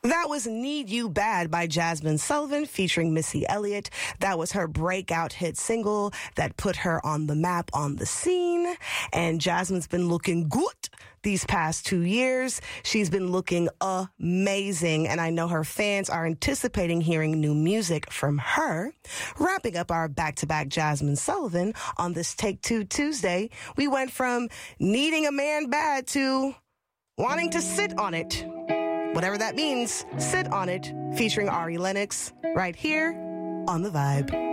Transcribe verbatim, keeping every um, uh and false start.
That was Need You Bad by Jazmine Sullivan featuring Missy Elliott. That was her breakout hit single that put her on the map, on the scene. And Jazmine's been looking good these past two years. She's been looking amazing, and I know her fans are anticipating hearing new music from her. Wrapping up our back-to-back Jazmine Sullivan on this Take Two Tuesday, we went from needing a man bad to wanting to sit on it. Whatever that means, Sit on It, featuring Ari Lennox, right here on The Vibe.